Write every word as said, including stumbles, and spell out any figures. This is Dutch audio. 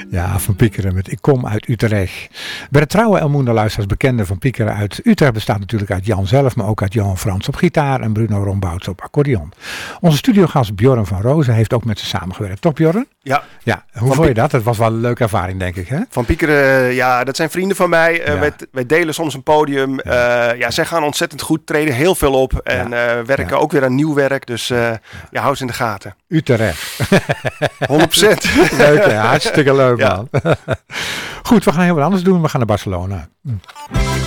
Ja, Van Piekeren met Ik kom uit Utrecht. Bij de trouwe El Mundo luisteraars bekende Van Piekeren uit Utrecht bestaat natuurlijk uit Jan zelf, maar ook uit Johan Frans op gitaar en Bruno Rombouts op accordeon. Onze studiogast Bjorn van Rozen heeft ook met ze samengewerkt. Toch Bjorn? Ja. Ja, hoe vond je dat? Dat was wel een leuke ervaring, denk ik, hè? Van Piekeren, ja, dat zijn vrienden van mij. Uh, Ja. wij, wij delen soms een podium. Ja. Uh, ja, zij gaan ontzettend goed, treden heel veel op en Ja. uh, werken Ja. ook weer aan nieuw werk. Dus uh, ja. ja, hou ze in de gaten. Utrecht. honderd procent. Leuk, hè? Hartstikke leuk, Ja. man. Goed, we gaan heel wat anders doen. We gaan naar Barcelona. Hm.